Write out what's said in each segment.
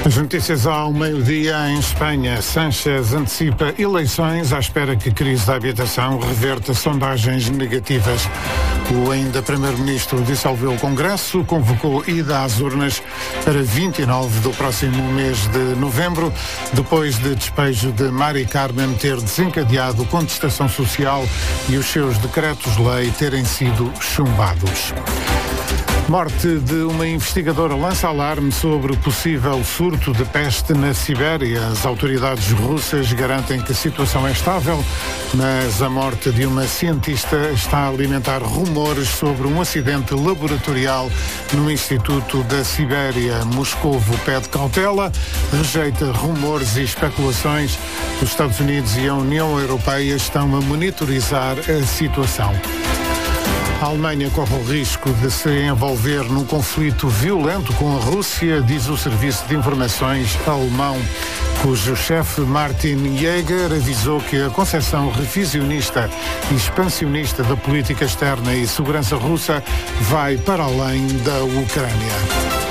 As notícias ao meio-dia em Espanha. Sánchez antecipa eleições à espera que a crise da habitação reverta sondagens negativas. O ainda primeiro-ministro dissolveu o Congresso, convocou ida às urnas para 29 do próximo mês de novembro, depois de despejo de Mari Carmen ter desencadeado contestação social e os seus decretos-lei terem sido chumbados. Morte de uma investigadora lança alarme sobre o possível surto de peste na Sibéria. As autoridades russas garantem que a situação é estável, mas a morte de uma cientista está a alimentar rumores sobre um acidente laboratorial no Instituto da Sibéria. Moscovo pede cautela, rejeita rumores e especulações. Os Estados Unidos e a União Europeia estão a monitorizar a situação. A Alemanha corre o risco de se envolver num conflito violento com a Rússia, diz o Serviço de Informações alemão, cujo chefe Martin Jäger avisou que a concepção revisionista e expansionista da política externa e segurança russa vai para além da Ucrânia.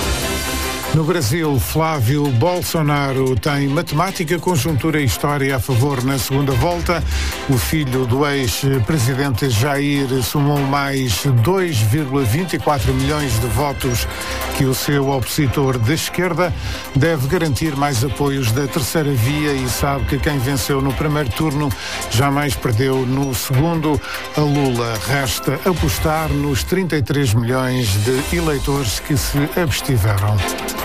No Brasil, Flávio Bolsonaro tem matemática, conjuntura e história a favor na segunda volta. O filho do ex-presidente Jair somou mais 2,24 milhões de votos que o seu opositor de esquerda. Deve garantir mais apoios da terceira via e sabe que quem venceu no primeiro turno jamais perdeu no segundo. A Lula resta apostar nos 33 milhões de eleitores que se abstiveram.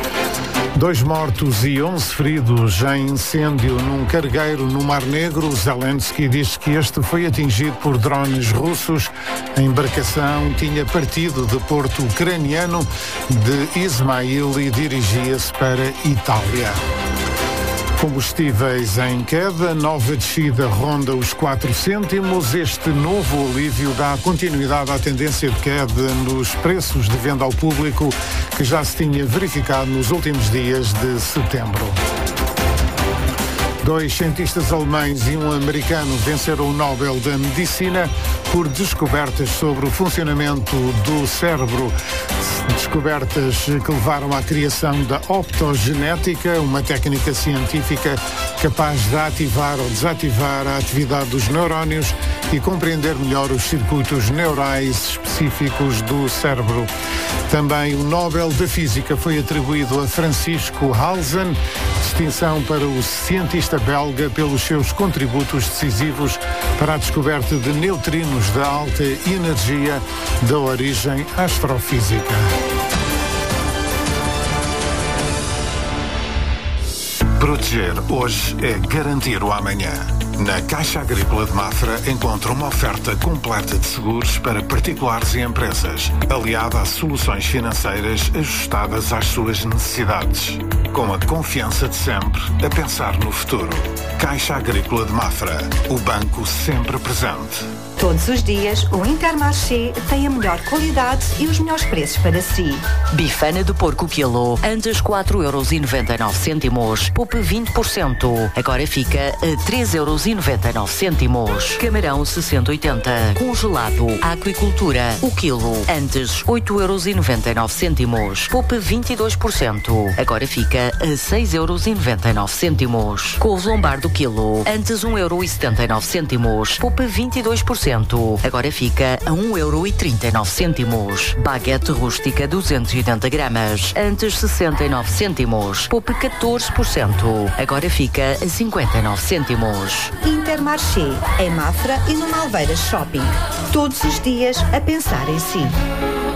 2 mortos e 11 feridos em incêndio num cargueiro no Mar Negro. Zelensky diz que este foi atingido por drones russos. A embarcação tinha partido de porto ucraniano de Ismail e dirigia-se para Itália. Combustíveis em queda, nova descida ronda os 4 cêntimos. Este novo alívio dá continuidade à tendência de queda nos preços de venda ao público que já se tinha verificado nos últimos dias de setembro. 2 cientistas alemães e um americano venceram o Nobel da Medicina por descobertas sobre o funcionamento do cérebro. Descobertas que levaram à criação da optogenética, uma técnica científica capaz de ativar ou desativar a atividade dos neurónios e compreender melhor os circuitos neurais específicos do cérebro. Também o Nobel da Física foi atribuído a Francisco Halzen, distinção para o cientista belga pelos seus contributos decisivos para a descoberta de neutrinos de alta energia da origem astrofísica. Proteger hoje é garantir o amanhã. Na Caixa Agrícola de Mafra encontra uma oferta completa de seguros para particulares e empresas, aliada a soluções financeiras ajustadas às suas necessidades. Com a confiança de sempre a pensar no futuro. Caixa Agrícola de Mafra, o banco sempre presente. Todos os dias, o Intermarché tem a melhor qualidade e os melhores preços para si. Bifana de porco quilo, antes 4,99€, poupe 20%. Agora fica a 3,99€. Camarão 60-80, congelado, aquicultura, o quilo, antes 8,99€, poupe 22%. Agora fica a 6,99€. Couve lombardo quilo, antes 1,79€, poupe 22%. Agora fica a 1,39€. Baguete rústica 280 gramas, antes 69 cêntimos, poupe 14%. Agora fica a 59 cêntimos. Intermarché, em Mafra e no Malveiras Shopping. Todos os dias a pensar em si.